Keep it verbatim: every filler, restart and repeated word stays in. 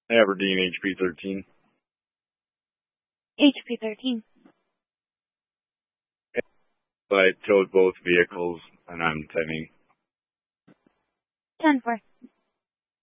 Aberdeen H P thirteen. H P thirteen. I towed both vehicles, and I'm ten. ten four.